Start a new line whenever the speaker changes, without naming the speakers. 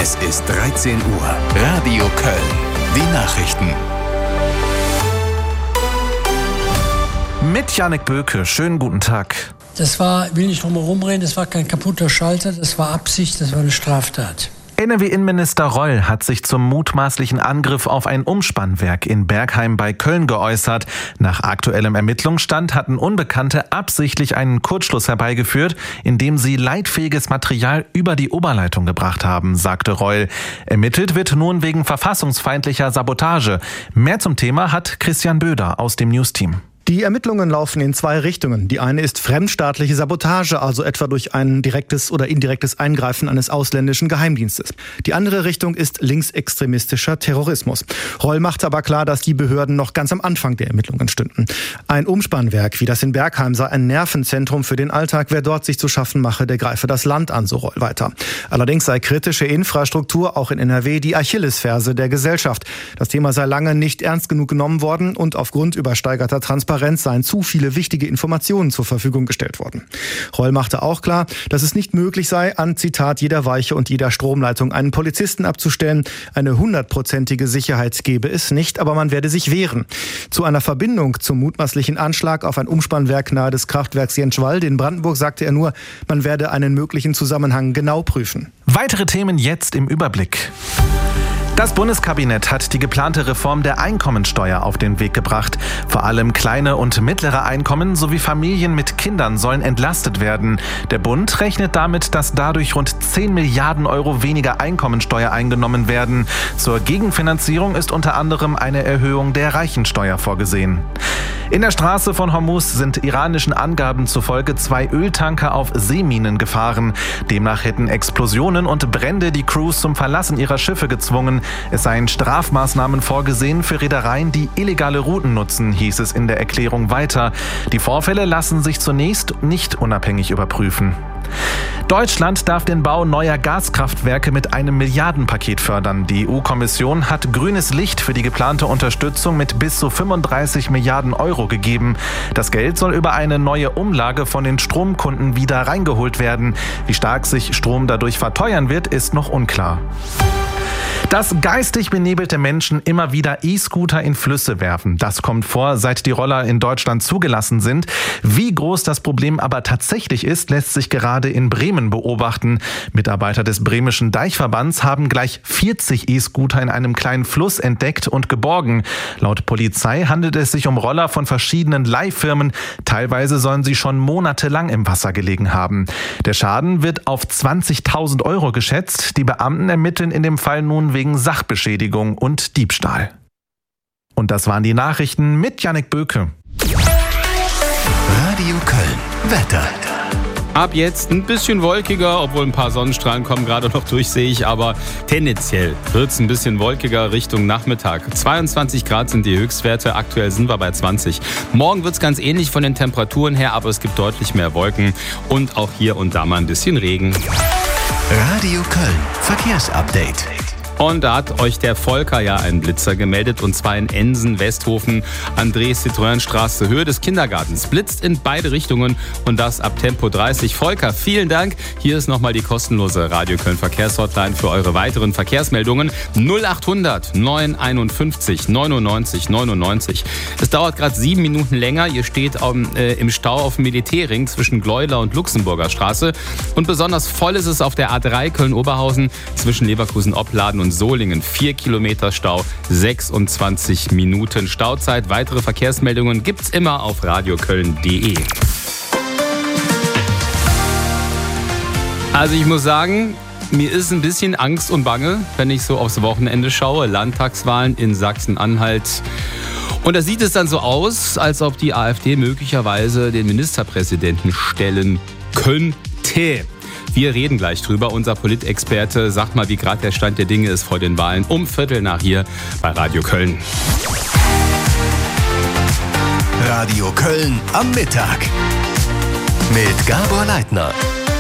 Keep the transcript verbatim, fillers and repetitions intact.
Es ist dreizehn Uhr. Radio Köln. Die Nachrichten.
Mit Janik Böke. Schönen guten Tag.
Das war, will nicht drum herum reden, das war kein kaputter Schalter, das war Absicht, das war eine Straftat.
N R W-Innenminister Reul hat sich zum mutmaßlichen Angriff auf ein Umspannwerk in Bergheim bei Köln geäußert. Nach aktuellem Ermittlungsstand hatten Unbekannte absichtlich einen Kurzschluss herbeigeführt, indem sie leitfähiges Material über die Oberleitung gebracht haben, sagte Reul. Ermittelt wird nun wegen verfassungsfeindlicher Sabotage. Mehr zum Thema hat Christian Böder aus dem News-Team.
Die Ermittlungen laufen in zwei Richtungen. Die eine ist fremdstaatliche Sabotage, also etwa durch ein direktes oder indirektes Eingreifen eines ausländischen Geheimdienstes. Die andere Richtung ist linksextremistischer Terrorismus. Reul macht aber klar, dass die Behörden noch ganz am Anfang der Ermittlungen stünden. Ein Umspannwerk wie das in Bergheim sei ein Nervenzentrum für den Alltag. Wer dort sich zu schaffen mache, der greife das Land an, so Reul weiter. Allerdings sei kritische Infrastruktur auch in N R W die Achillesferse der Gesellschaft. Das Thema sei lange nicht ernst genug genommen worden und aufgrund übersteigerter Transparenz seien zu viele wichtige Informationen zur Verfügung gestellt worden. Reul machte auch klar, dass es nicht möglich sei, an, Zitat, jeder Weiche und jeder Stromleitung einen Polizisten abzustellen. Eine hundertprozentige Sicherheit gebe es nicht, aber man werde sich wehren. Zu einer Verbindung zum mutmaßlichen Anschlag auf ein Umspannwerk nahe des Kraftwerks Jentschwald in Brandenburg sagte er nur, man werde einen möglichen Zusammenhang genau prüfen.
Weitere Themen jetzt im Überblick. Das Bundeskabinett hat die geplante Reform der Einkommensteuer auf den Weg gebracht. Vor allem kleine und mittlere Einkommen sowie Familien mit Kindern sollen entlastet werden. Der Bund rechnet damit, dass dadurch rund zehn Milliarden Euro weniger Einkommensteuer eingenommen werden. Zur Gegenfinanzierung ist unter anderem eine Erhöhung der Reichensteuer vorgesehen. In der Straße von Hormuz sind iranischen Angaben zufolge zwei Öltanker auf Seeminen gefahren. Demnach hätten Explosionen und Brände die Crews zum Verlassen ihrer Schiffe gezwungen. Es seien Strafmaßnahmen vorgesehen für Reedereien, die illegale Routen nutzen, hieß es in der Erklärung weiter. Die Vorfälle lassen sich zunächst nicht unabhängig überprüfen. Deutschland darf den Bau neuer Gaskraftwerke mit einem Milliardenpaket fördern. Die E U-Kommission hat grünes Licht für die geplante Unterstützung mit bis zu fünfunddreißig Milliarden Euro gegeben. Das Geld soll über eine neue Umlage von den Stromkunden wieder reingeholt werden. Wie stark sich Strom dadurch verteuern wird, ist noch unklar. Dass geistig benebelte Menschen immer wieder E-Scooter in Flüsse werfen. Das kommt vor, seit die Roller in Deutschland zugelassen sind. Wie groß das Problem aber tatsächlich ist, lässt sich gerade in Bremen beobachten. Mitarbeiter des Bremischen Deichverbands haben gleich vierzig E-Scooter in einem kleinen Fluss entdeckt und geborgen. Laut Polizei handelt es sich um Roller von verschiedenen Leihfirmen. Teilweise sollen sie schon monatelang im Wasser gelegen haben. Der Schaden wird auf zwanzigtausend Euro geschätzt. Die Beamten ermitteln in dem Fall nun wegen Sachbeschädigung und Diebstahl. Und das waren die Nachrichten mit Janik Böke.
Radio Köln. Wetter.
Ab jetzt ein bisschen wolkiger, obwohl ein paar Sonnenstrahlen kommen gerade noch durch, sehe ich. Aber tendenziell wird es ein bisschen wolkiger Richtung Nachmittag. zweiundzwanzig Grad sind die Höchstwerte, aktuell sind wir bei zwanzig. Morgen wird es ganz ähnlich von den Temperaturen her, aber es gibt deutlich mehr Wolken und auch hier und da mal ein bisschen Regen.
Radio Köln. Verkehrsupdate.
Und da hat euch der Volker ja einen Blitzer gemeldet, und zwar in Ensen, Westhofen, André-Citroën-Straße, Höhe des Kindergartens. Blitzt in beide Richtungen und das ab Tempo dreißig. Volker, vielen Dank. Hier ist nochmal die kostenlose Radio Köln Verkehrshotline für eure weiteren Verkehrsmeldungen. null achthundert neunundeinundfünfzig neunundneunzig neunundneunzig. Es dauert gerade sieben Minuten länger. Ihr steht um, äh, im Stau auf dem Militärring zwischen Gleuler und Luxemburger Straße. Und besonders voll ist es auf der A drei Köln-Oberhausen zwischen Leverkusen-Opladen und Solingen. Vier Kilometer Stau, sechsundzwanzig Minuten Stauzeit. Weitere Verkehrsmeldungen gibt's immer auf radioköln punkt de. Also ich muss sagen, mir ist ein bisschen Angst und Bange, wenn ich so aufs Wochenende schaue. Landtagswahlen in Sachsen-Anhalt. Und da sieht es dann so aus, als ob die AfD möglicherweise den Ministerpräsidenten stellen könnte. Wir reden gleich drüber. Unser Politexperte sagt mal, wie gerade der Stand der Dinge ist vor den Wahlen. Um Viertel nach hier bei Radio Köln.
Radio Köln am Mittag mit Gabor Leitner.